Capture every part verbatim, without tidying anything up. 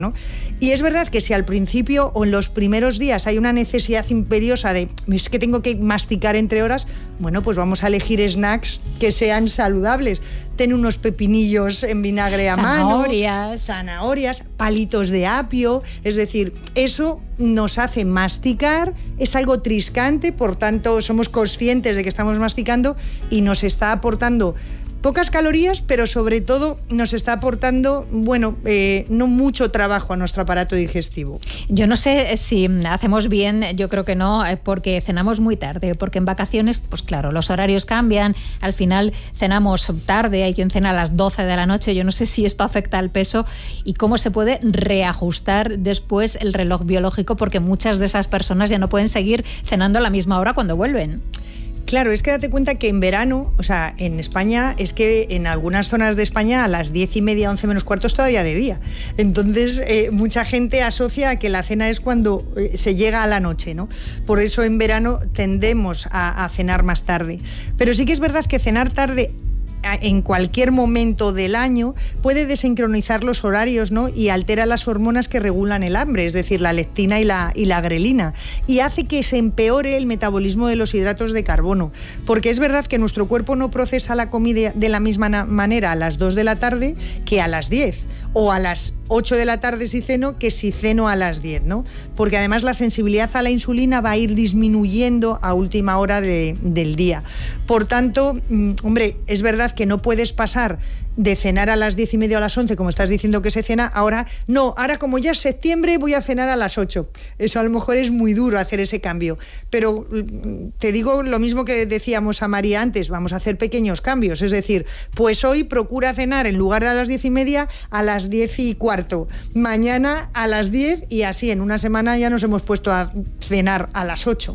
¿no? Y es verdad que si al principio o en los primeros días hay una necesidad imperiosa de es que tengo que masticar entre horas, bueno, pues vamos a elegir snacks que sean saludables. Ten unos pepinillos en vinagre a zanahorias. mano, zanahorias, palitos de apio, es decir, eso nos hace masticar, es algo triscante, por tanto somos conscientes de que estamos masticando y nos está aportando pocas calorías, pero sobre todo nos está aportando, bueno, eh, no mucho trabajo a nuestro aparato digestivo. Yo no sé si hacemos bien, yo creo que no, porque cenamos muy tarde, porque en vacaciones, pues claro, los horarios cambian, al final cenamos tarde, hay quien cena a las doce de la noche, yo no sé si esto afecta al peso y cómo se puede reajustar después el reloj biológico, porque muchas de esas personas ya no pueden seguir cenando a la misma hora cuando vuelven. Claro, es que date cuenta que en verano, o sea, en España, es que en algunas zonas de España a las diez y media, once menos cuarto es todavía de día. Entonces, eh, mucha gente asocia a que la cena es cuando eh, se llega a la noche, ¿no? Por eso en verano tendemos a, a cenar más tarde. Pero sí que es verdad que cenar tarde en cualquier momento del año puede desincronizar los horarios, ¿no? Y altera las hormonas que regulan el hambre, es decir, la leptina y la, y la grelina, y hace que se empeore el metabolismo de los hidratos de carbono, porque es verdad que nuestro cuerpo no procesa la comida de la misma manera a las dos de la tarde que a las diez, o a las ocho de la tarde si ceno que si ceno a las diez, ¿no? Porque además la sensibilidad a la insulina va a ir disminuyendo a última hora de, del día. Por tanto, mmm, hombre, es verdad que no puedes pasar de cenar a las diez y media o a las once, como estás diciendo que se cena, ahora no, ahora como ya es septiembre voy a cenar a las ocho. Eso a lo mejor es muy duro hacer ese cambio. Pero te digo lo mismo que decíamos a María antes, vamos a hacer pequeños cambios. Es decir, pues hoy procura cenar en lugar de a las diez y media a las diez y cuarto. Mañana a las diez y así en una semana ya nos hemos puesto a cenar a las ocho.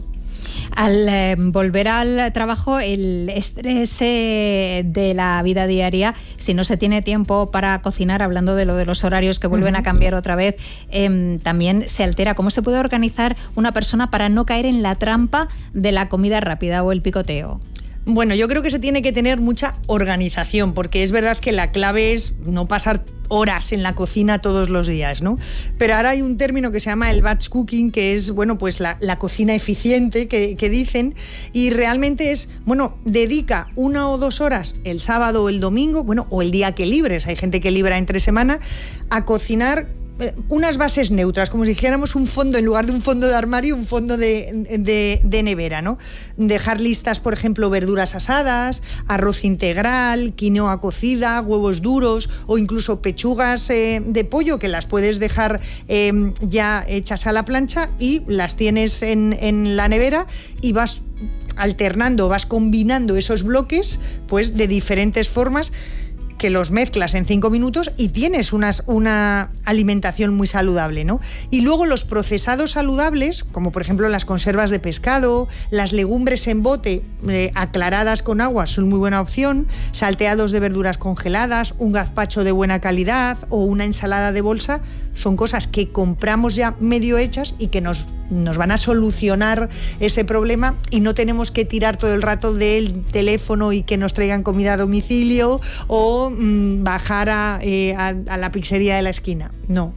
Al eh, volver al trabajo, el estrés eh, de la vida diaria, si no se tiene tiempo para cocinar, hablando de lo de los horarios que vuelven uh-huh. a cambiar otra vez, eh, también se altera. ¿Cómo se puede organizar una persona para no caer en la trampa de la comida rápida o el picoteo? Bueno, yo creo que se tiene que tener mucha organización, porque es verdad que la clave es no pasar horas en la cocina todos los días, ¿no? Pero ahora hay un término que se llama el batch cooking, que es, bueno, pues la, la cocina eficiente que, que dicen, y realmente es, bueno, dedica una o dos horas el sábado o el domingo, bueno, o el día que libres, hay gente que libra entre semana, a cocinar unas bases neutras, como si dijéramos un fondo, en lugar de un fondo de armario, un fondo de, de, de nevera, ¿no? Dejar listas, por ejemplo, verduras asadas, arroz integral, quinoa cocida, huevos duros o incluso pechugas eh, de pollo que las puedes dejar eh, ya hechas a la plancha y las tienes en, en la nevera y vas alternando, vas combinando esos bloques pues de diferentes formas, que los mezclas en cinco minutos y tienes unas, una alimentación muy saludable, ¿no? Y luego los procesados saludables, como por ejemplo las conservas de pescado, las legumbres en bote eh, aclaradas con agua son muy buena opción, salteados de verduras congeladas, un gazpacho de buena calidad o una ensalada de bolsa, son cosas que compramos ya medio hechas y que nos, nos van a solucionar ese problema y no tenemos que tirar todo el rato del teléfono y que nos traigan comida a domicilio o mmm, bajar a, eh, a, a la pizzería de la esquina. No.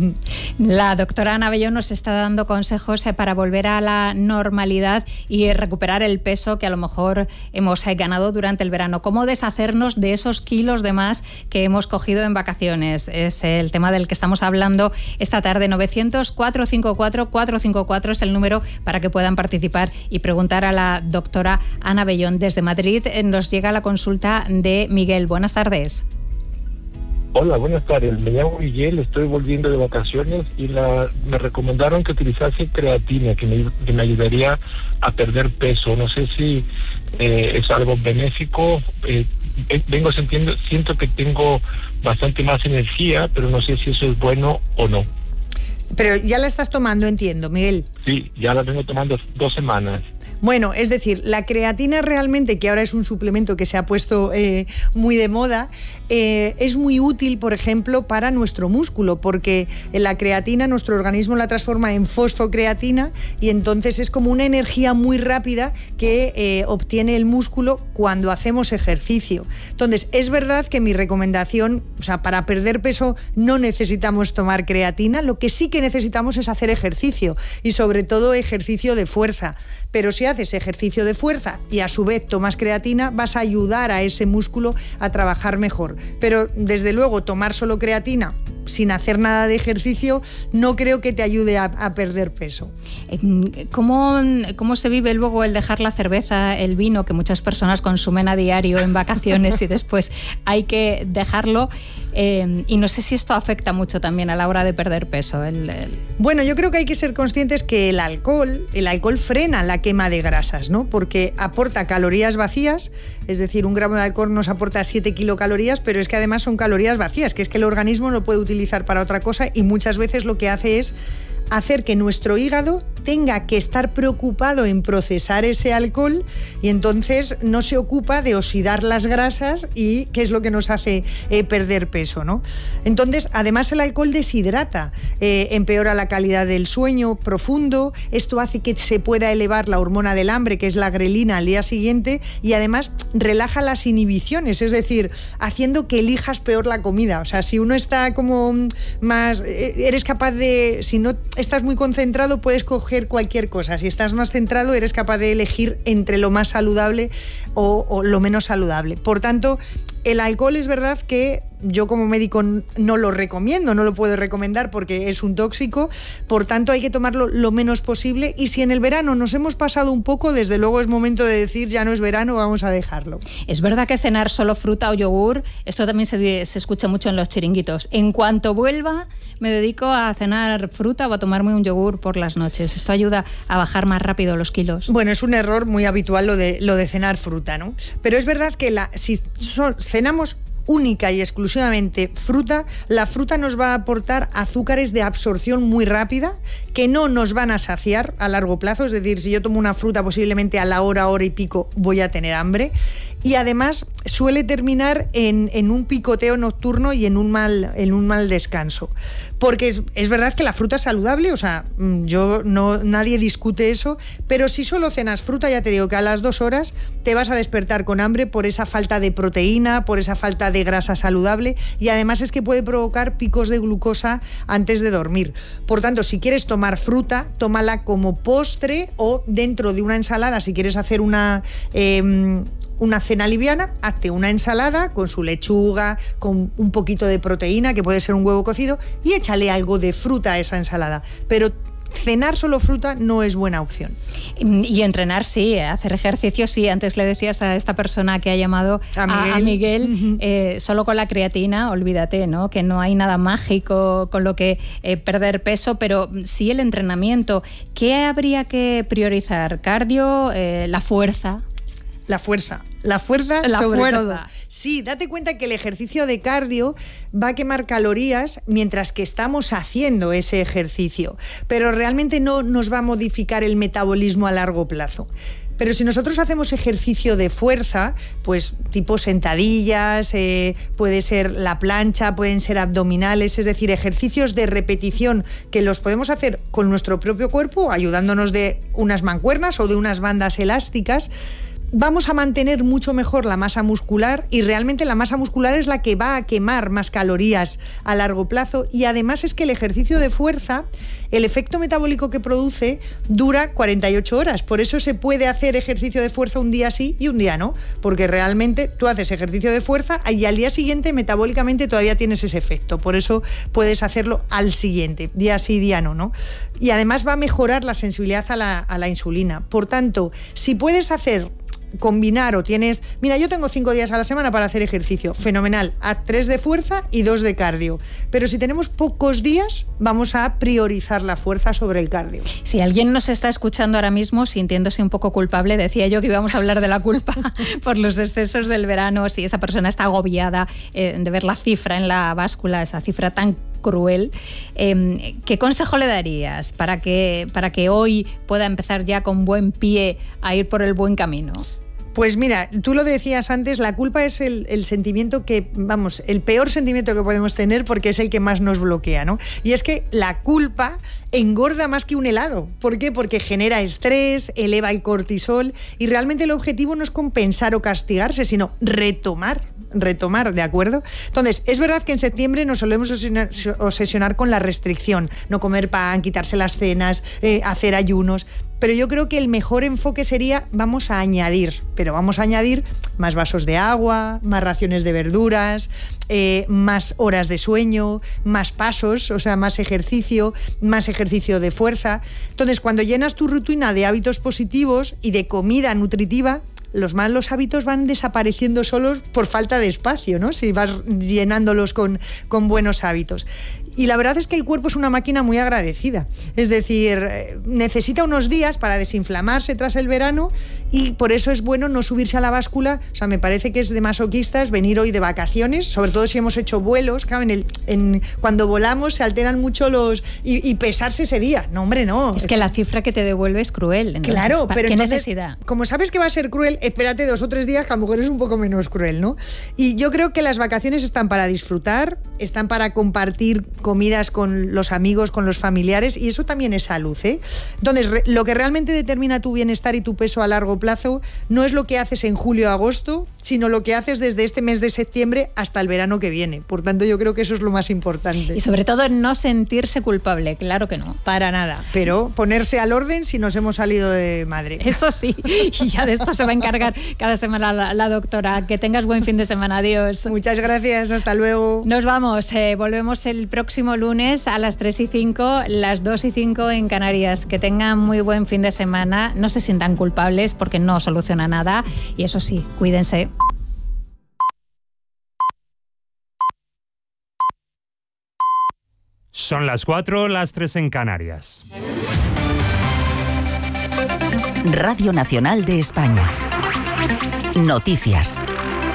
La doctora Ana Abellón nos está dando consejos para volver a la normalidad y recuperar el peso que a lo mejor hemos ganado durante el verano. ¿Cómo deshacernos de esos kilos de más que hemos cogido en vacaciones? Es el tema del que estamos hablando esta tarde. Novecientos, cuatrocientos cincuenta y cuatro, cuatrocientos cincuenta y cuatro es el número para que puedan participar y preguntar a la doctora Ana Abellón. Desde Madrid nos llega la consulta de Miguel. Buenas tardes. Hola, buenas tardes. Me llamo Miguel, estoy volviendo de vacaciones y la, me recomendaron que utilizase creatina, que me, que me ayudaría a perder peso. No sé si eh, es algo benéfico. Eh, vengo sintiendo, siento que tengo bastante más energía, pero no sé si eso es bueno o no. Pero ya la estás tomando, entiendo, Miguel. Sí, ya la vengo tomando dos semanas. Bueno, es decir, la creatina realmente, que ahora es un suplemento que se ha puesto eh, muy de moda, eh, es muy útil, por ejemplo, para nuestro músculo, porque la creatina nuestro organismo la transforma en fosfocreatina y entonces es como una energía muy rápida que eh, obtiene el músculo cuando hacemos ejercicio. Entonces, es verdad que mi recomendación, o sea, para perder peso no necesitamos tomar creatina, lo que sí que necesitamos es hacer ejercicio y sobre todo ejercicio de fuerza. Pero si haces ejercicio de fuerza y a su vez tomas creatina, vas a ayudar a ese músculo a trabajar mejor. Pero desde luego tomar solo creatina sin hacer nada de ejercicio no creo que te ayude a, a perder peso. ¿Cómo, ¿Cómo se vive luego el dejar la cerveza, el vino, que muchas personas consumen a diario en vacaciones y después hay que dejarlo? Eh, y no sé si esto afecta mucho también a la hora de perder peso. El, el... Bueno, yo creo que hay que ser conscientes que el alcohol, el alcohol frena la quema de grasas, ¿no? Porque aporta calorías vacías, es decir, un gramo de alcohol nos aporta siete kilocalorías, pero es que además son calorías vacías, que es que el organismo no puede utilizar para otra cosa y muchas veces lo que hace es hacer que nuestro hígado tenga que estar preocupado en procesar ese alcohol y entonces no se ocupa de oxidar las grasas y que es lo que nos hace eh, perder peso, ¿no? Entonces, además el alcohol deshidrata, eh, empeora la calidad del sueño profundo, esto hace que se pueda elevar la hormona del hambre, que es la grelina, al día siguiente y además relaja las inhibiciones, es decir, haciendo que elijas peor la comida. O sea, si uno está como más, eres capaz de, si no estás muy concentrado, puedes coger cualquier cosa. Si estás más centrado, eres capaz de elegir entre lo más saludable o, o lo menos saludable. Por tanto, el alcohol es verdad que yo como médico no lo recomiendo, no lo puedo recomendar porque es un tóxico, por tanto hay que tomarlo lo menos posible y si en el verano nos hemos pasado un poco, desde luego es momento de decir ya no es verano, vamos a dejarlo. Es verdad que cenar solo fruta o yogur, esto también se, se escucha mucho en los chiringuitos. En cuanto vuelva, me dedico a cenar fruta o a tomarme un yogur por las noches. Esto ayuda a bajar más rápido los kilos. Bueno, es un error muy habitual lo de, lo de cenar fruta, ¿no? Pero es verdad que la, si son, cenamos única y exclusivamente fruta, la fruta nos va a aportar azúcares de absorción muy rápida que no nos van a saciar a largo plazo, es decir, si yo tomo una fruta posiblemente a la hora, hora y pico voy a tener hambre y además suele terminar en, en un picoteo nocturno y en un mal, en un mal descanso. Porque es, es verdad que la fruta es saludable, o sea, yo no, nadie discute eso, pero si solo cenas fruta, ya te digo que a las dos horas te vas a despertar con hambre por esa falta de proteína, por esa falta de grasa saludable y además es que puede provocar picos de glucosa antes de dormir. Por tanto, si quieres tomar fruta, tómala como postre o dentro de una ensalada, si quieres hacer una... Eh, una cena liviana, hazte una ensalada con su lechuga, con un poquito de proteína, que puede ser un huevo cocido, y échale algo de fruta a esa ensalada. Pero cenar solo fruta no es buena opción. Y entrenar sí, hacer ejercicio sí. Antes le decías a esta persona que ha llamado a Miguel, a, a Miguel uh-huh. eh, solo con la creatina, olvídate, ¿no? Que no hay nada mágico con lo que eh, perder peso, pero sí el entrenamiento. ¿Qué habría que priorizar? ¿Cardio? Eh, ¿La fuerza? La fuerza, la fuerza la sobre fuerza. todo. Sí, date cuenta que el ejercicio de cardio va a quemar calorías mientras que estamos haciendo ese ejercicio, pero realmente no nos va a modificar el metabolismo a largo plazo. Pero si nosotros hacemos ejercicio de fuerza, pues tipo sentadillas, eh, puede ser la plancha, pueden ser abdominales, es decir, ejercicios de repetición que los podemos hacer con nuestro propio cuerpo, ayudándonos de unas mancuernas o de unas bandas elásticas, vamos a mantener mucho mejor la masa muscular y realmente la masa muscular es la que va a quemar más calorías a largo plazo y además es que el ejercicio de fuerza, el efecto metabólico que produce dura cuarenta y ocho horas, por eso se puede hacer ejercicio de fuerza un día sí y un día no, porque realmente tú haces ejercicio de fuerza y al día siguiente metabólicamente todavía tienes ese efecto, por eso puedes hacerlo al siguiente, día sí, día no, ¿no? Y además va a mejorar la sensibilidad a la, a la insulina, por tanto, si puedes hacer combinar o tienes, mira, yo tengo cinco días a la semana para hacer ejercicio, fenomenal, haz tres de fuerza y dos de cardio, pero si tenemos pocos días vamos a priorizar la fuerza sobre el cardio. Si alguien nos está escuchando ahora mismo sintiéndose un poco culpable, decía yo que íbamos a hablar de la culpa por los excesos del verano, si esa persona está agobiada eh, de ver la cifra en la báscula, esa cifra tan cruel. Eh, ¿Qué consejo le darías para que, para que hoy pueda empezar ya con buen pie a ir por el buen camino? Pues mira, tú lo decías antes, la culpa es el, el sentimiento que, vamos, el peor sentimiento que podemos tener porque es el que más nos bloquea, ¿no? Y es que la culpa engorda más que un helado. ¿Por qué? Porque genera estrés, eleva el cortisol y realmente el objetivo no es compensar o castigarse, sino retomar, retomar, ¿de acuerdo? Entonces, es verdad que en septiembre nos solemos obsesionar, obsesionar con la restricción, no comer pan, quitarse las cenas, eh, hacer ayunos. Pero yo creo que el mejor enfoque sería, vamos a añadir, pero vamos a añadir más vasos de agua, más raciones de verduras, eh, más horas de sueño, más pasos, o sea, más ejercicio, más ejercicio de fuerza. Entonces, cuando llenas tu rutina de hábitos positivos y de comida nutritiva, los malos hábitos van desapareciendo solos por falta de espacio, ¿no? Si vas llenándolos con, con buenos hábitos. Y la verdad es que el cuerpo es una máquina muy agradecida. Es decir, necesita unos días para desinflamarse tras el verano y por eso es bueno no subirse a la báscula. O sea, me parece que es de masoquistas venir hoy de vacaciones, sobre todo si hemos hecho vuelos. Claro, en el, en, cuando volamos se alteran mucho los... Y, y pesarse ese día. No, hombre, no. Es que la cifra que te devuelve es cruel. Entonces, claro, pero ¿qué entonces, necesidad? Como sabes que va a ser cruel, espérate dos o tres días que a lo mejor es un poco menos cruel, ¿no? Y yo creo que las vacaciones están para disfrutar, están para compartir comidas con los amigos, con los familiares, y eso también es salud, ¿eh? Entonces, re- lo que realmente determina tu bienestar y tu peso a largo plazo no es lo que haces en julio o agosto, sino lo que haces desde este mes de septiembre hasta el verano que viene. Por tanto, yo creo que eso es lo más importante. Y sobre todo no sentirse culpable, claro que no. Para nada, pero ponerse al orden si nos hemos salido de madre. Eso sí, y ya de esto se va a encargar cada semana la, la doctora. Que tengas buen fin de semana, adiós. Muchas gracias, hasta luego. Nos vamos, eh, volvemos el próximo lunes a las tres y cinco, las dos y cinco en Canarias. Que tengan muy buen fin de semana, no se sientan culpables porque no soluciona nada y eso sí, cuídense. Son las cuatro, las tres en Canarias. Radio Nacional de España. Noticias.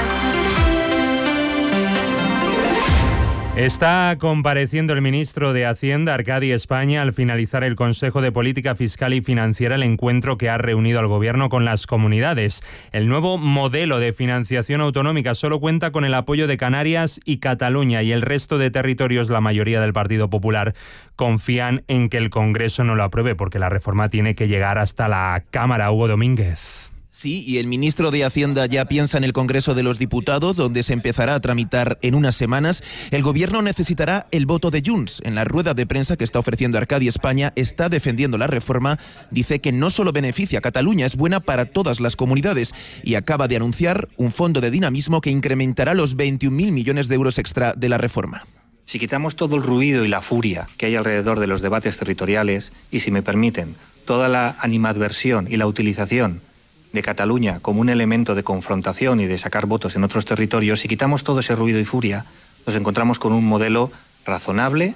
Está compareciendo el ministro de Hacienda, Arcadi España, al finalizar el Consejo de Política Fiscal y Financiera, el encuentro que ha reunido al Gobierno con las comunidades. El nuevo modelo de financiación autonómica solo cuenta con el apoyo de Canarias y Cataluña, y el resto de territorios, la mayoría del Partido Popular, confían en que el Congreso no lo apruebe, porque la reforma tiene que llegar hasta la Cámara. Hugo Domínguez. Sí, y el ministro de Hacienda ya piensa en el Congreso de los Diputados, donde se empezará a tramitar en unas semanas. El Gobierno necesitará el voto de Junts. En la rueda de prensa que está ofreciendo Arcadi España, está defendiendo la reforma. Dice que no solo beneficia a Cataluña, es buena para todas las comunidades. Y acaba de anunciar un fondo de dinamismo que incrementará los veintiún mil millones de euros extra de la reforma. Si quitamos todo el ruido y la furia que hay alrededor de los debates territoriales y, si me permiten, toda la animadversión y la utilización de Cataluña como un elemento de confrontación y de sacar votos en otros territorios, si quitamos todo ese ruido y furia, nos encontramos con un modelo razonable.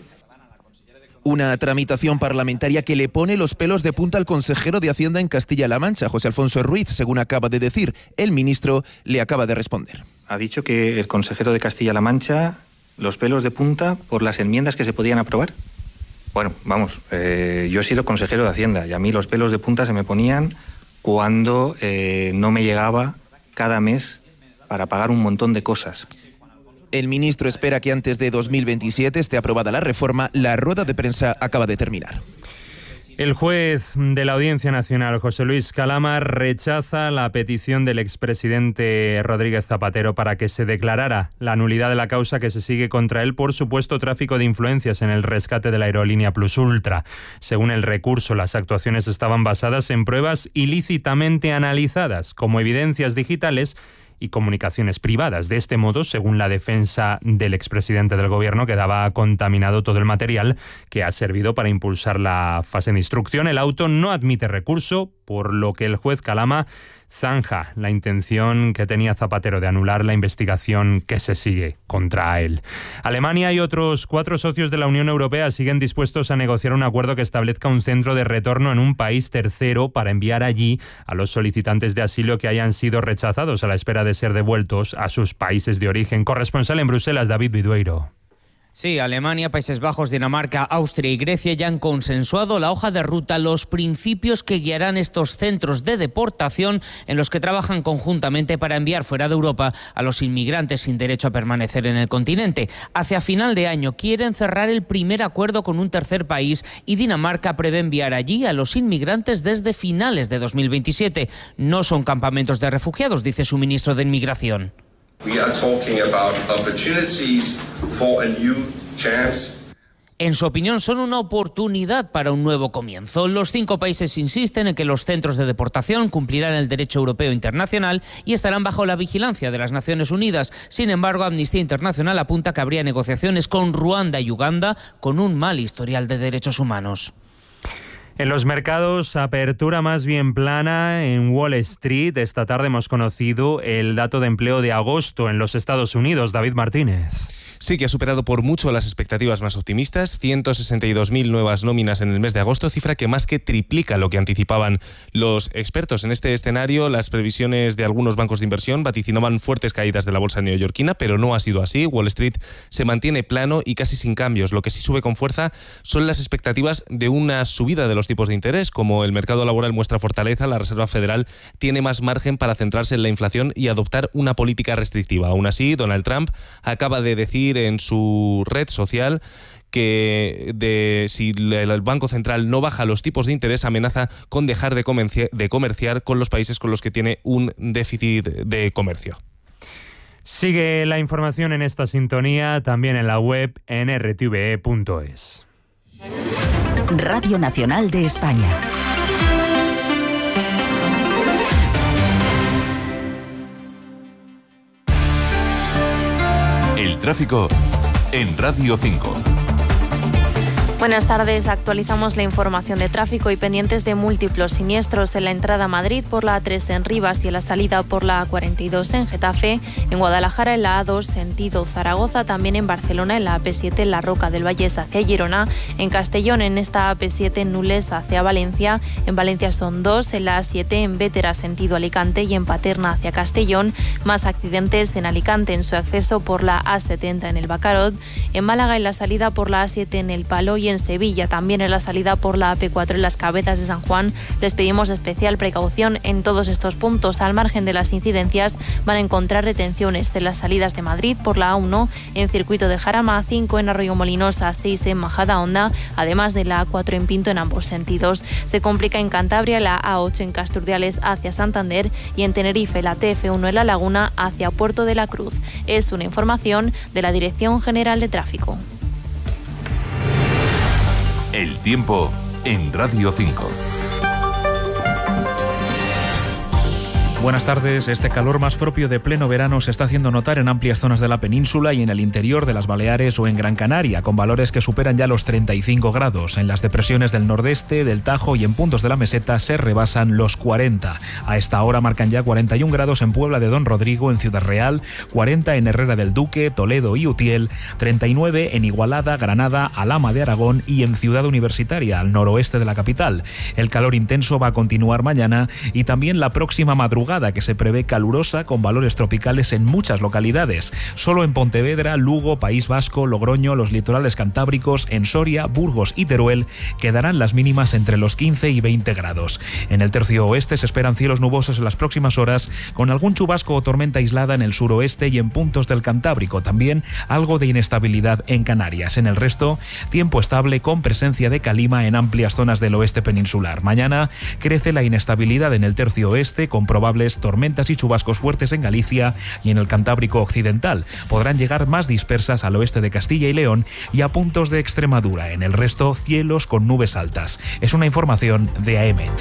Una tramitación parlamentaria que le pone los pelos de punta al consejero de Hacienda en Castilla-La Mancha, José Alfonso Ruiz, según acaba de decir. El ministro le acaba de responder. Ha dicho que el consejero de Castilla-La Mancha, los pelos de punta por las enmiendas que se podían aprobar. Bueno, vamos, eh, yo he sido consejero de Hacienda y a mí los pelos de punta se me ponían cuando eh, no me llegaba cada mes para pagar un montón de cosas. El ministro espera que antes de dos mil veintisiete esté aprobada la reforma. La rueda de prensa acaba de terminar. El juez de la Audiencia Nacional, José Luis Calama, rechaza la petición del expresidente Rodríguez Zapatero para que se declarara la nulidad de la causa que se sigue contra él por supuesto tráfico de influencias en el rescate de la aerolínea Plus Ultra. Según el recurso, las actuaciones estaban basadas en pruebas ilícitamente analizadas como evidencias digitales y comunicaciones privadas. De este modo, según la defensa del expresidente del Gobierno, quedaba contaminado todo el material que ha servido para impulsar la fase de instrucción. El auto no admite recurso, por lo que el juez Calama zanja la intención que tenía Zapatero de anular la investigación que se sigue contra él. Alemania y otros cuatro socios de la Unión Europea siguen dispuestos a negociar un acuerdo que establezca un centro de retorno en un país tercero para enviar allí a los solicitantes de asilo que hayan sido rechazados a la espera de ser devueltos a sus países de origen. Corresponsal en Bruselas, David Vidueiro. Sí, Alemania, Países Bajos, Dinamarca, Austria y Grecia ya han consensuado la hoja de ruta, los principios que guiarán estos centros de deportación en los que trabajan conjuntamente para enviar fuera de Europa a los inmigrantes sin derecho a permanecer en el continente. Hacia final de año quieren cerrar el primer acuerdo con un tercer país y Dinamarca prevé enviar allí a los inmigrantes desde finales de dos mil veintisiete. No son campamentos de refugiados, dice su ministro de Inmigración. We are talking about opportunities for a new chance. En su opinión, son una oportunidad para un nuevo comienzo. Los cinco países insisten en que los centros de deportación cumplirán el derecho europeo internacional y estarán bajo la vigilancia de las Naciones Unidas. Sin embargo, Amnistía Internacional apunta que habría negociaciones con Ruanda y Uganda con un mal historial de derechos humanos. En los mercados, apertura más bien plana en Wall Street. Esta tarde hemos conocido el dato de empleo de agosto en los Estados Unidos. David Martínez. Sí, que ha superado por mucho las expectativas más optimistas. ciento sesenta y dos mil nuevas nóminas en el mes de agosto, cifra que más que triplica lo que anticipaban los expertos. En este escenario, las previsiones de algunos bancos de inversión vaticinaban fuertes caídas de la bolsa neoyorquina, pero no ha sido así. Wall Street se mantiene plano y casi sin cambios. Lo que sí sube con fuerza son las expectativas de una subida de los tipos de interés. Como el mercado laboral muestra fortaleza, la Reserva Federal tiene más margen para centrarse en la inflación y adoptar una política restrictiva. Aún así, Donald Trump acaba de decir en su red social que de, si el Banco Central no baja los tipos de interés, amenaza con dejar de comerciar, de comerciar con los países con los que tiene un déficit de comercio. Sigue la información en esta sintonía, también en la web en r t v e punto es. Radio Nacional de España. El tráfico en Radio cinco. Buenas tardes, actualizamos la información de tráfico y pendientes de múltiples siniestros en la entrada a Madrid por la A tres en Rivas y en la salida por la A cuarenta y dos en Getafe, en Guadalajara en la A dos sentido Zaragoza, también en Barcelona en la A P siete en la Roca del Vallés hacia Girona, en Castellón en esta A P siete en Nules hacia Valencia, en Valencia son dos, en la A siete en Bétera sentido Alicante y en Paterna hacia Castellón, más accidentes en Alicante en su acceso por la A setenta en el Bacarot, en Málaga en la salida por la A siete en el Palo y en Sevilla, también en la salida por la A P cuatro en las Cabezas de San Juan. Les pedimos especial precaución en todos estos puntos. Al margen de las incidencias, van a encontrar retenciones en las salidas de Madrid por la A uno, en Circuito de Jarama, A cinco en Arroyomolinos, A seis en Majadahonda, además de la A cuatro en Pinto en ambos sentidos. Se complica en Cantabria la A ocho en Casturdiales hacia Santander y en Tenerife la T F uno en La Laguna hacia Puerto de la Cruz. Es una información de la Dirección General de Tráfico. El tiempo en Radio cinco. Buenas tardes. Este calor más propio de pleno verano se está haciendo notar en amplias zonas de la península y en el interior de las Baleares o en Gran Canaria, con valores que superan ya los treinta y cinco grados. En las depresiones del nordeste, del Tajo y en puntos de la meseta se rebasan los cuarenta. A esta hora marcan ya cuarenta y un grados en Puebla de Don Rodrigo, en Ciudad Real, cuarenta en Herrera del Duque, Toledo y Utiel, treinta y nueve en Igualada, Granada, Alhama de Aragón y en Ciudad Universitaria, al noroeste de la capital. El calor intenso va a continuar mañana y también la próxima madrugada, que se prevé calurosa con valores tropicales en muchas localidades. Solo en Pontevedra, Lugo, País Vasco, Logroño, los litorales cantábricos, en Soria, Burgos y Teruel quedarán las mínimas entre los quince y veinte grados. En el tercio oeste se esperan cielos nubosos en las próximas horas, con algún chubasco o tormenta aislada en el suroeste y en puntos del Cantábrico. También algo de inestabilidad en Canarias. En el resto, tiempo estable con presencia de calima en amplias zonas del oeste peninsular. Mañana crece la inestabilidad en el tercio oeste, con probables tormentas y chubascos fuertes en Galicia y en el Cantábrico occidental. Podrán llegar más dispersas al oeste de Castilla y León y a puntos de Extremadura. En el resto, cielos con nubes altas. Es una información de A E M E T.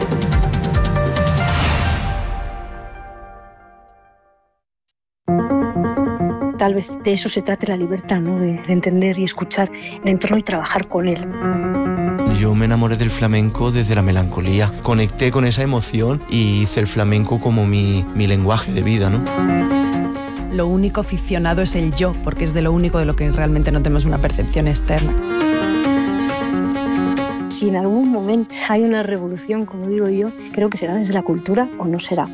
Tal vez de eso se trate la libertad, ¿no? De entender y escuchar el entorno y trabajar con él. Yo me enamoré del flamenco desde la melancolía. Conecté con esa emoción y hice el flamenco como mi, mi lenguaje de vida, ¿no? Lo único ficcionado es el yo, porque es de lo único de lo que realmente no tenemos una percepción externa. Si en algún momento hay una revolución, como digo yo, creo que será desde la cultura o no será.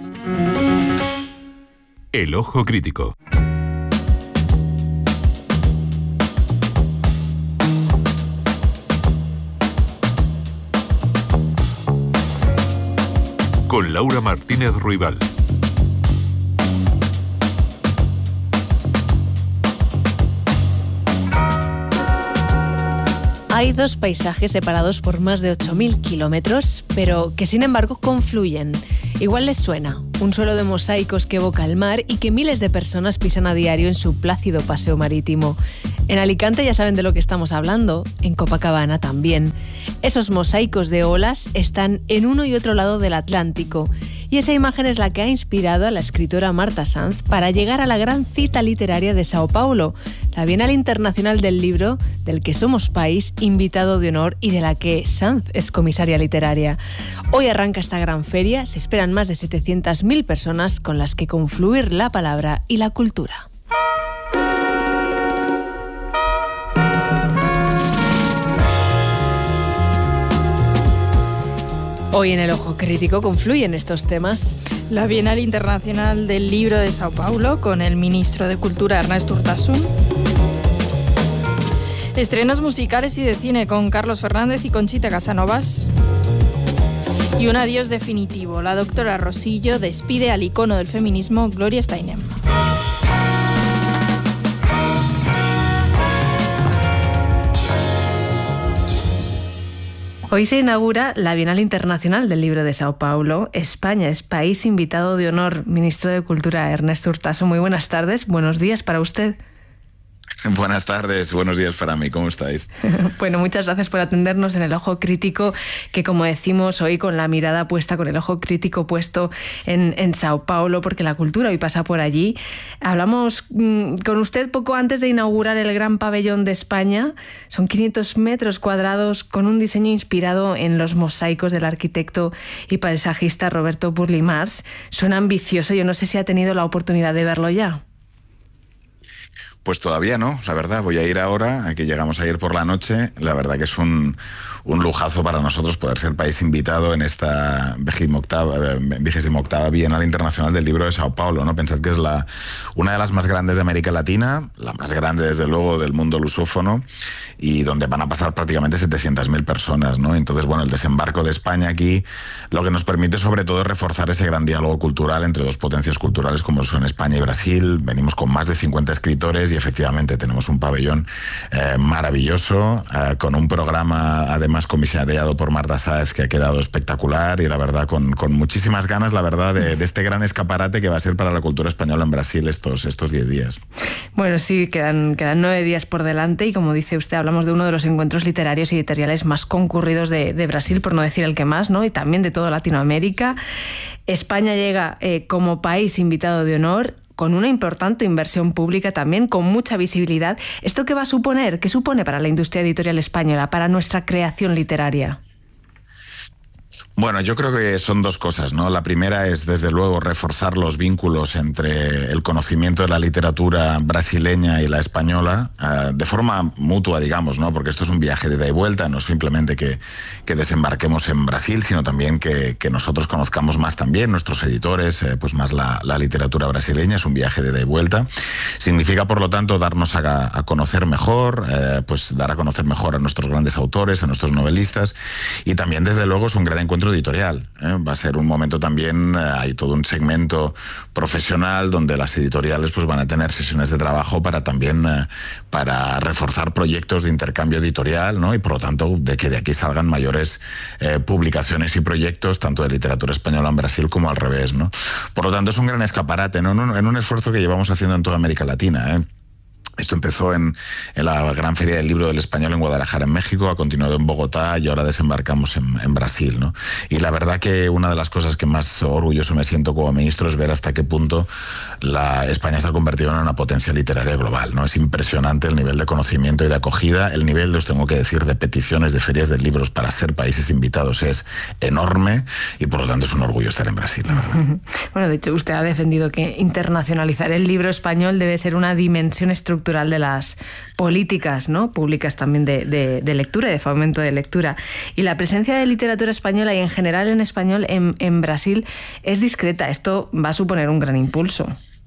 El ojo crítico. con Laura Martínez Ruibal. Hay dos paisajes separados por más de ocho mil kilómetros, pero que sin embargo confluyen. Igual les suena, un suelo de mosaicos que evoca el mar y que miles de personas pisan a diario en su plácido paseo marítimo. En Alicante ya saben de lo que estamos hablando, en Copacabana también. Esos mosaicos de olas están en uno y otro lado del Atlántico. Y esa imagen es la que ha inspirado a la escritora Marta Sanz para llegar a la gran cita literaria de Sao Paulo, la Bienal Internacional del Libro, del que somos país invitado de honor y de la que Sanz es comisaria literaria. Hoy arranca esta gran feria, se esperan más de setecientas mil personas con las que confluir la palabra y la cultura. Hoy en el Ojo Crítico confluyen estos temas. La Bienal Internacional del Libro de Sao Paulo con el ministro de Cultura Ernest Urtasun. Estrenos musicales y de cine con Carlos Fernández y Conchita Casanovas. Y un adiós definitivo. La doctora Rosillo despide al icono del feminismo Gloria Steinem. Hoy se inaugura la Bienal Internacional del Libro de Sao Paulo. España es país invitado de honor. Ministro de Cultura Ernest Urtasun, muy buenas tardes. Buenos días para usted. Buenas tardes, buenos días para mí, ¿cómo estáis? Bueno, muchas gracias por atendernos en el Ojo Crítico, que como decimos hoy con la mirada puesta, con el ojo crítico puesto en, en Sao Paulo, porque la cultura hoy pasa por allí. Hablamos mmm, con usted poco antes de inaugurar el Gran Pabellón de España. Son quinientos metros cuadrados con un diseño inspirado en los mosaicos del arquitecto y paisajista Roberto Burle Marx. Suena ambicioso, yo no sé si ha tenido la oportunidad de verlo ya. Pues todavía no, la verdad. Voy a ir ahora, aquí llegamos ayer por la noche. La verdad que es un, un lujazo para nosotros poder ser país invitado en esta vigésima octava Bienal Internacional del Libro de Sao Paulo, ¿no? Pensad que es la, una de las más grandes de América Latina, la más grande desde luego del mundo lusófono, y donde van a pasar prácticamente setecientas mil personas, ¿no? Entonces, bueno, el desembarco de España aquí lo que nos permite sobre todo es reforzar ese gran diálogo cultural entre dos potencias culturales como son España y Brasil. Venimos con más de cincuenta escritores y efectivamente tenemos un pabellón eh, maravilloso, eh, con un programa además comisariado por Marta Sáez que ha quedado espectacular y la verdad con, con muchísimas ganas, la verdad, de, de este gran escaparate que va a ser para la cultura española en Brasil estos estos diez días. Bueno, sí, quedan, quedan nueve días por delante y como dice usted, hablamos de uno de los encuentros literarios y editoriales más concurridos de, de Brasil, por no decir el que más, ¿no? Y también de toda Latinoamérica. España llega eh, como país invitado de honor, con una importante inversión pública también, con mucha visibilidad. ¿Esto qué va a suponer? ¿Qué supone para la industria editorial española, para nuestra creación literaria? Bueno, yo creo que son dos cosas, ¿no? La primera es, desde luego, reforzar los vínculos entre el conocimiento de la literatura brasileña y la española, eh, de forma mutua, digamos, ¿no? Porque esto es un viaje de ida y vuelta, no simplemente que, que desembarquemos en Brasil, sino también que, que nosotros conozcamos más también, nuestros editores, eh, pues más la, la literatura brasileña, es un viaje de ida y vuelta. Significa, por lo tanto, darnos a, a conocer mejor, eh, pues dar a conocer mejor a nuestros grandes autores, a nuestros novelistas, y también, desde luego, es un gran encuentro editorial, ¿eh? Va a ser un momento también, eh, hay todo un segmento profesional donde las editoriales pues van a tener sesiones de trabajo para también eh, para reforzar proyectos de intercambio editorial, ¿no? Y por lo tanto de que de aquí salgan mayores eh, publicaciones y proyectos tanto de literatura española en Brasil como al revés, ¿no? Por lo tanto es un gran escaparate, ¿no? En un, en un esfuerzo que llevamos haciendo en toda América Latina, ¿eh? Esto empezó en, en la Gran Feria del Libro del Español en Guadalajara, en México, ha continuado en Bogotá y ahora desembarcamos en, en Brasil, ¿no? Y la verdad que una de las cosas que más orgulloso me siento como ministro es ver hasta qué punto la España se ha convertido en una potencia literaria global, ¿no? Es impresionante el nivel de conocimiento y de acogida, el nivel, os tengo que decir, de peticiones de ferias de libros para ser países invitados es enorme y por lo tanto es un orgullo estar en Brasil, la verdad. Bueno, de hecho usted ha defendido que internacionalizar el libro español debe ser una dimensión estructural de las políticas, ¿no? Públicas también de, de, de lectura y de fomento de lectura. Y la presencia de literatura española y en general en español en, en Brasil es discreta. Esto va a suponer un gran impulso.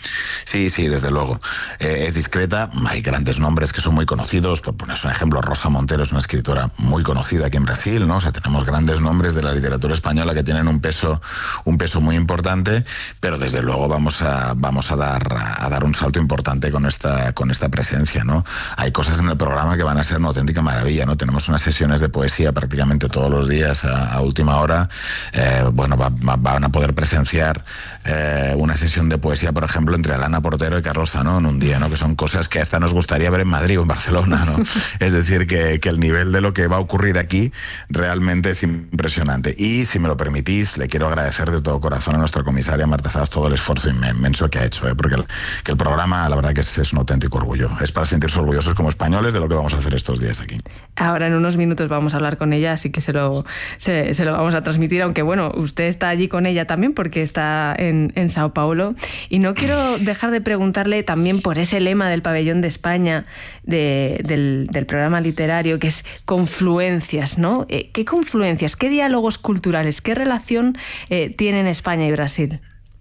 Sí, sí, desde luego. Eh, es discreta, hay grandes nombres que son muy conocidos, por poner un ejemplo, Rosa Montero es una escritora muy conocida aquí en Brasil, ¿no? O sea, tenemos grandes nombres de la literatura española que tienen un peso, un peso muy importante, pero desde luego vamos a, vamos a dar, a dar un salto importante con esta, con esta presencia, ¿no? Hay cosas en el programa que van a ser una auténtica maravilla, ¿no? Tenemos unas sesiones de poesía prácticamente todos los días a, a última hora. Eh, bueno, va, va, van a poder presenciar eh, una sesión de poesía, por ejemplo, entre Alana Portero y Carlos Zanó en un día, ¿no? Que son cosas que hasta nos gustaría ver en Madrid o en Barcelona, ¿no? Es decir, que, que el nivel de lo que va a ocurrir aquí realmente es impresionante. Y, si me lo permitís, le quiero agradecer de todo corazón a nuestra comisaria Marta Zaz todo el esfuerzo inmenso que ha hecho, ¿eh? Porque el, que el programa, la verdad que es, es un auténtico orgullo. Es para sentirse orgullosos como españoles de lo que vamos a hacer estos días aquí. Ahora en unos minutos vamos a hablar con ella, así que se lo, se, se lo vamos a transmitir, aunque bueno, usted está allí con ella también porque está en, en Sao Paulo. Y no quiero dejar de preguntarle también por ese lema del Pabellón de España, de, del, del programa literario, que es confluencias, ¿no? ¿Qué confluencias, qué diálogos culturales, qué relación eh, tienen España y Brasil?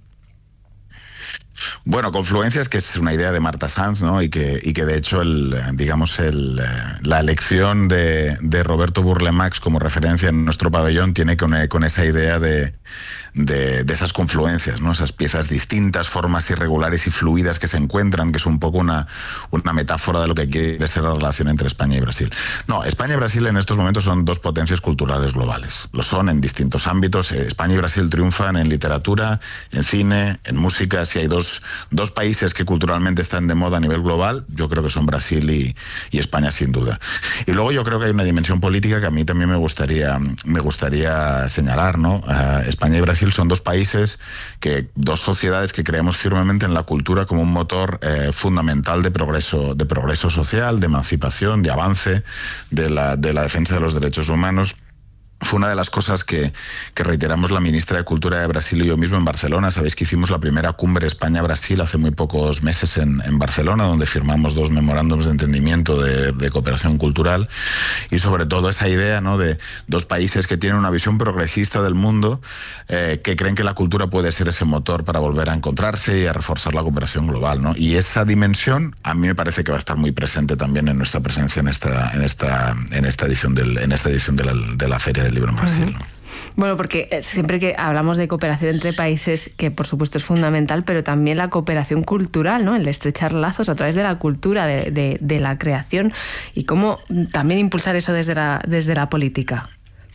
Bueno, confluencias, que es una idea de Marta Sanz, ¿no? Y que, y que de hecho, el, digamos, el, la elección de, de Roberto Burle Marx como referencia en nuestro pabellón tiene con, con esa idea de, de, de esas confluencias, ¿no? Esas piezas distintas, formas irregulares y fluidas que se encuentran, que es un poco una, una metáfora de lo que quiere ser la relación entre España y Brasil. No, España y Brasil en estos momentos son dos potencias culturales globales. Lo son en distintos ámbitos. España y Brasil triunfan en literatura, en cine, en música. Si hay dos Dos países que culturalmente están de moda a nivel global, yo creo que son Brasil y, y España, sin duda. Y luego yo creo que hay una dimensión política que a mí también me gustaría, me gustaría señalar, ¿no? Uh, España y Brasil son dos países, que, dos sociedades que creemos firmemente en la cultura como un motor eh, fundamental de progreso, de progreso social, de emancipación, de avance, de la, de la defensa de los derechos humanos. Fue una de las cosas que, que reiteramos la ministra de Cultura de Brasil y yo mismo en Barcelona. Sabéis que hicimos la primera cumbre España-Brasil hace muy pocos meses en, en Barcelona, donde firmamos dos memorándums de entendimiento de, de cooperación cultural, y sobre todo esa idea, ¿no?, de dos países que tienen una visión progresista del mundo, eh, que creen que la cultura puede ser ese motor para volver a encontrarse y a reforzar la cooperación global, ¿no? Y esa dimensión a mí me parece que va a estar muy presente también en nuestra presencia en esta, en esta, en esta edición, del, en esta edición de, la, de la Feria del Libro en Brasil, ¿no? Bueno, porque siempre que hablamos de cooperación entre países, que por supuesto es fundamental, pero también la cooperación cultural, ¿no? El estrechar lazos a través de la cultura, de, de, de la creación, y cómo también impulsar eso desde la, desde la política.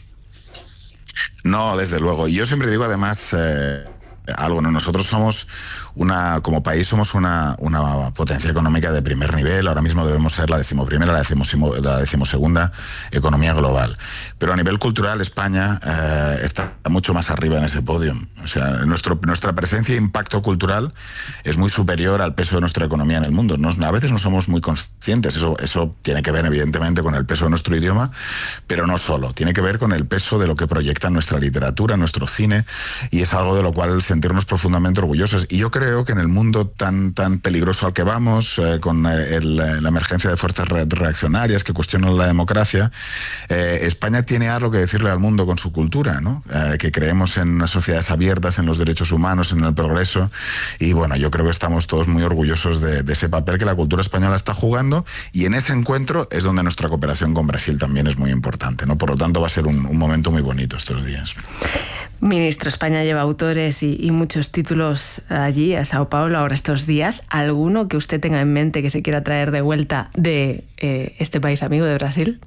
No, desde luego. Y yo siempre digo además eh, algo, ¿no? Nosotros somos una, como país somos una, una potencia económica de primer nivel. Ahora mismo debemos ser la decimoprimera, la, decimosimo, la decimosegunda economía global. Pero a nivel cultural España eh, está mucho más arriba en ese podio. O sea, nuestro, nuestra presencia e impacto cultural es muy superior al peso de nuestra economía en el mundo. Nos, a veces no somos muy conscientes. Eso, eso tiene que ver evidentemente con el peso de nuestro idioma, pero no solo. Tiene que ver con el peso de lo que proyecta nuestra literatura, nuestro cine, y es algo de lo cual sentirnos profundamente orgullosos. Y yo creo que en el mundo tan, tan peligroso al que vamos, eh, con el, la emergencia de fuerzas reaccionarias que cuestionan la democracia, eh, España tiene algo que decirle al mundo con su cultura, ¿no? Eh, que creemos en unas sociedades abiertas, en los derechos humanos, en el progreso, y bueno, yo creo que estamos todos muy orgullosos de, de ese papel que la cultura española está jugando, y en ese encuentro es donde nuestra cooperación con Brasil también es muy importante, ¿no? Por lo tanto, va a ser un, un momento muy bonito estos días. Ministro, España lleva autores y, y muchos títulos allí, a Sao Paulo, ahora estos días. ¿Alguno que usted tenga en mente que se quiera traer de vuelta de eh, este país amigo de Brasil?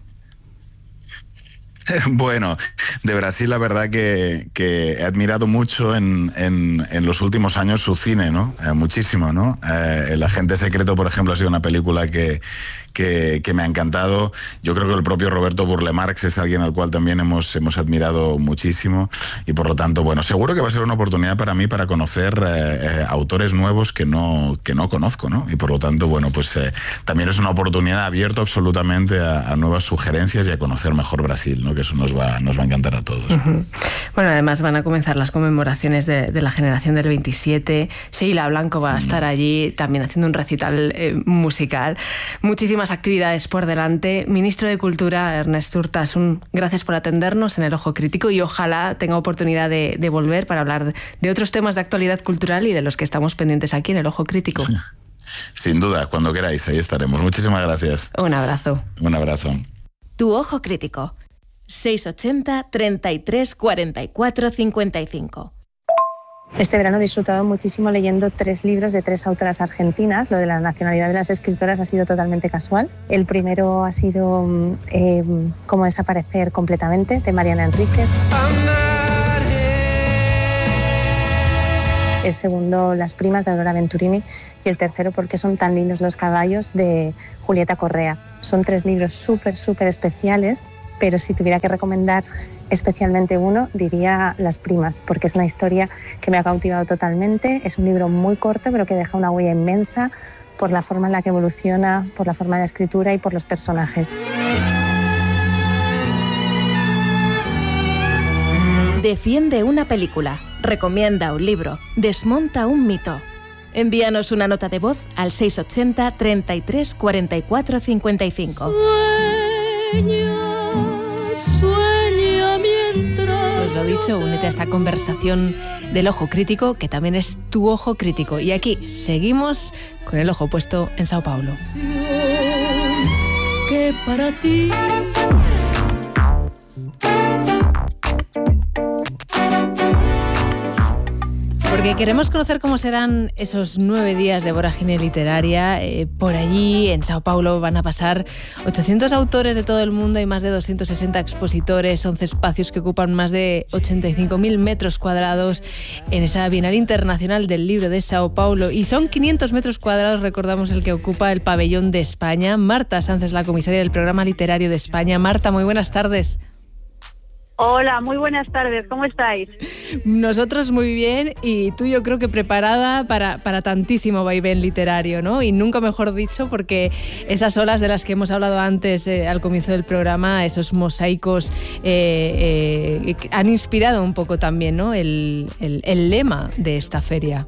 Bueno, de Brasil la verdad que, que he admirado mucho en, en, en los últimos años su cine, ¿no? Eh, muchísimo, ¿no? Eh, El Agente Secreto, por ejemplo, ha sido una película que, que, que me ha encantado. Yo creo que el propio Roberto Burle Marx es alguien al cual también hemos, hemos admirado muchísimo, y por lo tanto, bueno, seguro que va a ser una oportunidad para mí para conocer eh, eh, autores nuevos que no, que no conozco, ¿no? Y por lo tanto, bueno, pues eh, también es una oportunidad abierta absolutamente a, a nuevas sugerencias y a conocer mejor Brasil, ¿no? imagino que eso nos va, nos va a encantar a todos. Uh-huh. Bueno, además van a comenzar las conmemoraciones de, de la generación del veintisiete. Sheila Blanco va a estar allí también haciendo un recital eh, musical. Muchísimas actividades por delante. Ministro de Cultura, Ernest Urtasun, gracias por atendernos en El Ojo Crítico y ojalá tenga oportunidad de, de volver para hablar de, de otros temas de actualidad cultural y de los que estamos pendientes aquí en El Ojo Crítico. Sin duda, cuando queráis, ahí estaremos. Muchísimas gracias. Un abrazo. Un abrazo. Tu Ojo Crítico. seiscientos ochenta, treinta y tres, cuarenta y cuatro, cincuenta y cinco. Este verano he disfrutado muchísimo leyendo tres libros de tres autoras argentinas. Lo de la nacionalidad de las escritoras ha sido totalmente casual. El primero ha sido eh, Cómo desaparecer completamente, de Mariana Enríquez. El segundo, Las primas, de Aurora Venturini. Y el tercero, Por qué son tan lindos los caballos, de Julieta Correa. Son tres libros súper, súper especiales, pero si tuviera que recomendar especialmente uno, diría Las primas, porque es una historia que me ha cautivado totalmente. Es un libro muy corto, pero que deja una huella inmensa por la forma en la que evoluciona, por la forma de la escritura y por los personajes. Defiende una película, recomienda un libro, desmonta un mito. Envíanos una nota de voz al seiscientos ochenta, treinta y tres, cuarenta y cuatro, cincuenta y cinco. Sueña, sueña mientras... Pues lo dicho, únete a esta conversación del Ojo Crítico, que también es tu Ojo Crítico. Y aquí seguimos con el ojo puesto en Sao Paulo. Que para ti... Porque queremos conocer cómo serán esos nueve días de vorágine literaria. Eh, por allí, en Sao Paulo, van a pasar ochocientos autores de todo el mundo y más de doscientos sesenta expositores, once espacios que ocupan más de ochenta y cinco mil metros cuadrados en esa Bienal Internacional del Libro de Sao Paulo. Y son quinientos metros cuadrados, recordamos, el que ocupa el pabellón de España. Marta Sánchez, la comisaria del Programa Literario de España. Marta, muy buenas tardes. Hola, muy buenas tardes, ¿cómo estáis? Nosotros muy bien y tú yo creo que preparada para, para tantísimo vaivén literario, ¿no? Y nunca mejor dicho porque esas olas de las que hemos hablado antes eh, al comienzo del programa, esos mosaicos eh, eh, han inspirado un poco también, ¿no? el, el, el lema de esta feria.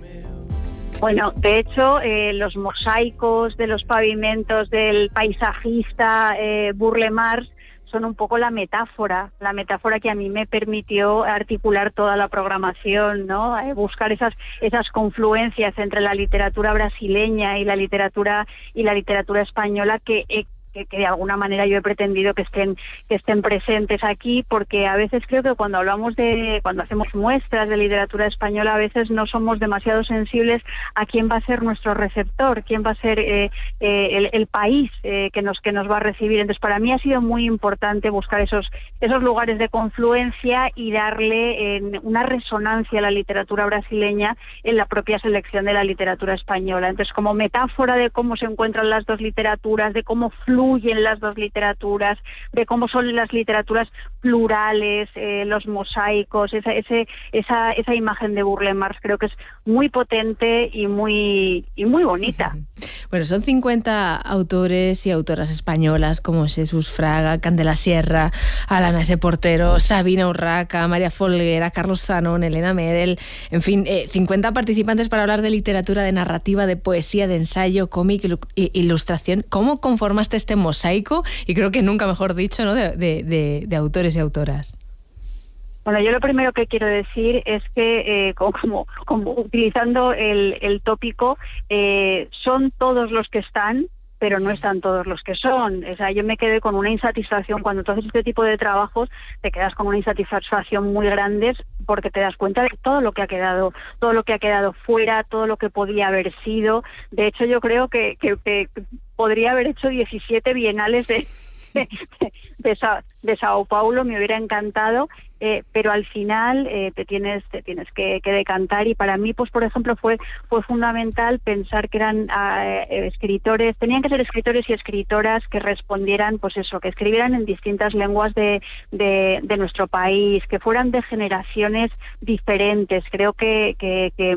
Bueno, de hecho, eh, los mosaicos de los pavimentos del paisajista eh, Burle Marx son un poco la metáfora, la metáfora que a mí me permitió articular toda la programación, ¿no? Eh, buscar esas esas confluencias entre la literatura brasileña y la literatura y la literatura española que eh, Que, que de alguna manera yo he pretendido que estén que estén presentes aquí, porque a veces creo que cuando hablamos de cuando hacemos muestras de literatura española a veces no somos demasiado sensibles a quién va a ser nuestro receptor, quién va a ser eh, eh, el, el país eh, que nos que nos va a recibir. Entonces para mí ha sido muy importante buscar esos esos lugares de confluencia y darle eh, una resonancia a la literatura brasileña en la propia selección de la literatura española. Entonces, como metáfora de cómo se encuentran las dos literaturas, de cómo fluyen las dos literaturas, de cómo son las literaturas plurales, eh, los mosaicos, esa, ese, esa, esa imagen de Burle Marx creo que es muy potente y muy, y muy bonita. Bueno, son cincuenta autores y autoras españolas como Jesús Fraga, Candela Sierra, Alana S. Portero, Sabina Urraca, María Folguera, Carlos Zanón, Elena Medel, en fin, eh, cincuenta participantes para hablar de literatura, de narrativa, de poesía, de ensayo, cómic, e ilustración. ¿Cómo conformaste este mosaico? Y creo que nunca mejor dicho, ¿no? de, de, de, de autores y autoras. Bueno, yo lo primero que quiero decir es que, eh, como, como utilizando el, el tópico, eh, son todos los que están, pero no están todos los que son. O sea, yo me quedé con una insatisfacción. Cuando tú haces este tipo de trabajos, te quedas con una insatisfacción muy grande porque te das cuenta de todo lo que ha quedado, todo lo que ha quedado fuera, todo lo que podía haber sido. De hecho, yo creo que, que, que podría haber hecho diecisiete bienales de, de, de, Sa, de Sao Paulo, me hubiera encantado. Eh, pero al final eh, te tienes te tienes que, que decantar, y para mí, pues por ejemplo, fue fue fundamental pensar que eran uh, escritores, tenían que ser escritores y escritoras que respondieran, pues eso, que escribieran en distintas lenguas de, de, de nuestro país, que fueran de generaciones diferentes. Creo que, que, que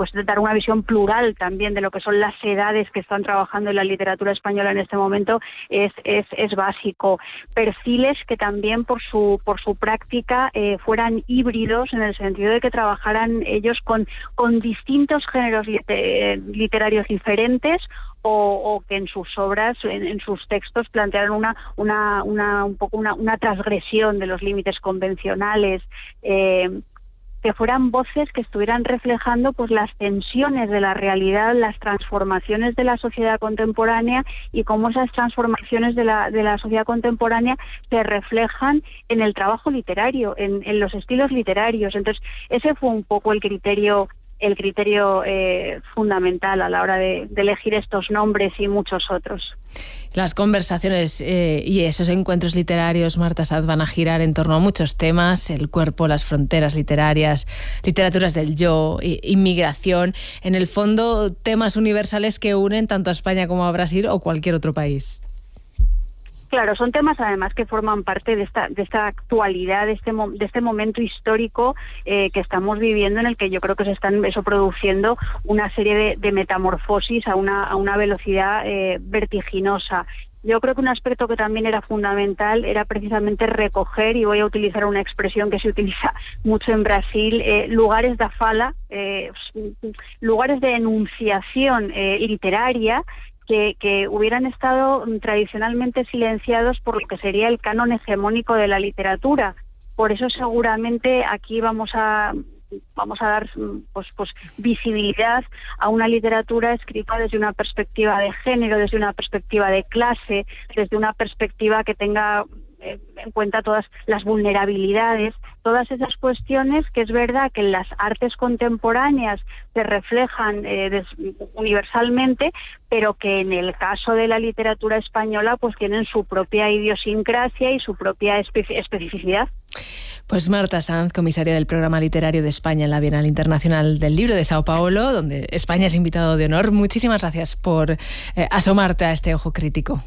pues dar una visión plural también de lo que son las edades que están trabajando en la literatura española en este momento es, es, es básico. Perfiles que también por su, por su práctica eh, fueran híbridos, en el sentido de que trabajaran ellos con, con distintos géneros literarios diferentes, O, o que en sus obras, en, en sus textos, plantearon una, una, una, un poco una, una transgresión de los límites convencionales, eh, que fueran voces que estuvieran reflejando pues las tensiones de la realidad, las transformaciones de la sociedad contemporánea y cómo esas transformaciones de la, de la sociedad contemporánea se reflejan en el trabajo literario, en, en los estilos literarios. Entonces, ese fue un poco el criterio el criterio eh, fundamental a la hora de, de elegir estos nombres y muchos otros. Las conversaciones eh, y esos encuentros literarios, Marta Sanz, van a girar en torno a muchos temas: el cuerpo, las fronteras literarias, literaturas del yo, inmigración, en el fondo temas universales que unen tanto a España como a Brasil o cualquier otro país. Claro, son temas además que forman parte de esta de esta actualidad, de este de este momento histórico eh, que estamos viviendo, en el que yo creo que se están eso produciendo una serie de, de metamorfosis a una a una velocidad eh, vertiginosa. Yo creo que un aspecto que también era fundamental era precisamente recoger, y voy a utilizar una expresión que se utiliza mucho en Brasil, eh, lugares da fala, eh, lugares de enunciación eh, literaria, Que, que hubieran estado tradicionalmente silenciados por lo que sería el canon hegemónico de la literatura. Por eso seguramente aquí vamos a vamos a dar pues, pues visibilidad a una literatura escrita desde una perspectiva de género, desde una perspectiva de clase, desde una perspectiva que tenga en cuenta todas las vulnerabilidades, todas esas cuestiones que es verdad que en las artes contemporáneas se reflejan eh, des, universalmente, pero que en el caso de la literatura española pues tienen su propia idiosincrasia y su propia espe- especificidad. Pues Marta Sanz, comisaria del Programa Literario de España en la Bienal Internacional del Libro de Sao Paulo, donde España es invitado de honor, muchísimas gracias por eh, asomarte a este ojo crítico.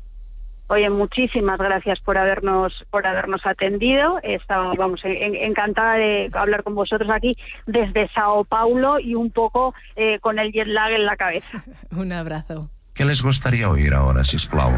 Oye, muchísimas gracias por habernos por habernos atendido. Estaba, vamos, en, encantada de hablar con vosotros aquí desde Sao Paulo y un poco eh, con el jet lag en la cabeza. Un abrazo. ¿Qué les gustaría oír ahora, sisplau?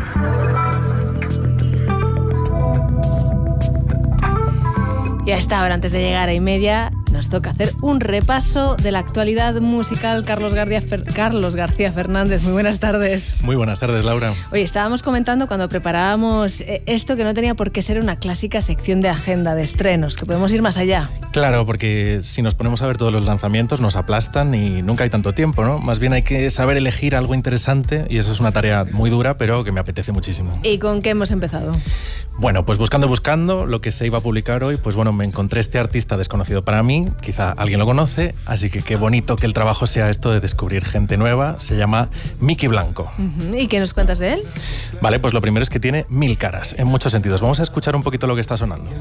Y a esta hora, antes de llegar a y media, nos toca hacer un repaso de la actualidad musical. Carlos García, Fer... Carlos García Fernández, muy buenas tardes. Muy buenas tardes, Laura. Oye, estábamos comentando cuando preparábamos esto que no tenía por qué ser una clásica sección de agenda de estrenos, que podemos ir más allá. Claro, porque si nos ponemos a ver todos los lanzamientos nos aplastan y nunca hay tanto tiempo, ¿no? Más bien hay que saber elegir algo interesante y eso es una tarea muy dura, pero que me apetece muchísimo. ¿Y con qué hemos empezado? Bueno, pues buscando, buscando lo que se iba a publicar hoy, pues bueno, me encontré este artista desconocido para mí, quizá alguien lo conoce, así que qué bonito que el trabajo sea esto de descubrir gente nueva. Se llama Miki Blanco. Uh-huh. ¿Y qué nos cuentas de él? Vale, pues lo primero es que tiene mil caras, en muchos sentidos. Vamos a escuchar un poquito lo que está sonando.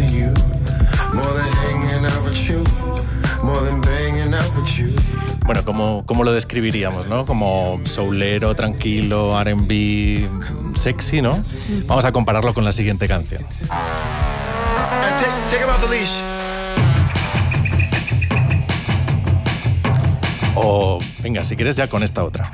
Bueno, ¿cómo, cómo lo describiríamos, no? Como soulero, tranquilo, R and B, sexy, ¿no? Vamos a compararlo con la siguiente canción. O, venga, si quieres ya con esta otra.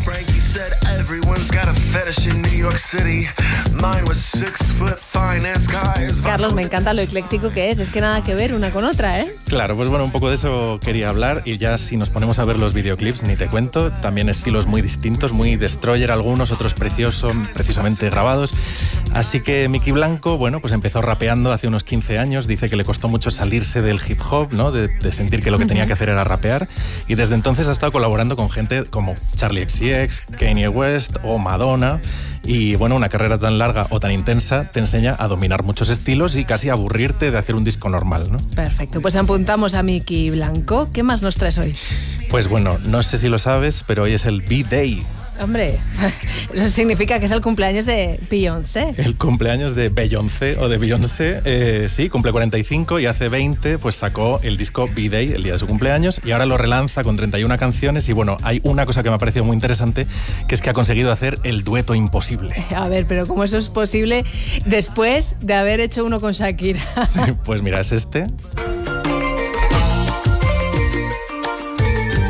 Carlos, me encanta lo ecléctico que es, es que nada que ver una con otra, ¿eh? Claro, pues bueno, un poco de eso quería hablar y ya si nos ponemos a ver los videoclips, ni te cuento, también estilos muy distintos, muy Destroyer algunos, otros preciosos, precisamente grabados. Así que Miki Blanco, bueno, pues empezó rapeando hace unos quince años, dice que le costó mucho salirse del hip hop, ¿no? De, de sentir que lo que tenía que hacer era rapear, y desde entonces ha estado colaborando con gente como Charlie X C X, Kanye West o Madonna. Y bueno, una carrera tan larga o tan intensa te enseña a dominar muchos estilos y casi a aburrirte de hacer un disco normal, ¿no? Perfecto, pues apuntamos a Miki Blanco. ¿Qué más nos traes hoy? Pues bueno, no sé si lo sabes, pero hoy es el B-Day. Hombre, eso significa que es el cumpleaños de Beyoncé. El cumpleaños de Beyoncé o de Beyoncé, eh, sí, cumple cuarenta y cinco y hace veinte pues sacó el disco B-Day el día de su cumpleaños y ahora lo relanza con treinta y una canciones y bueno, hay una cosa que me ha parecido muy interesante, que es que ha conseguido hacer el dueto imposible. A ver, pero ¿cómo eso es posible después de haber hecho uno con Shakira? Sí, pues mira, es este.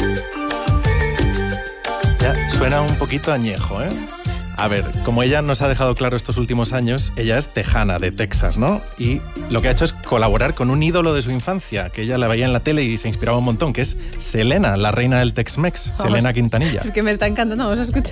Suena un poquito añejo, ¿eh? A ver, como ella nos ha dejado claro estos últimos años, ella es tejana de Texas, ¿no? Y lo que ha hecho es colaborar con un ídolo de su infancia, que ella la veía en la tele y se inspiraba un montón, que es Selena, la reina del Tex-Mex, Selena Quintanilla. Es que me está encantando, vamos a escuchar.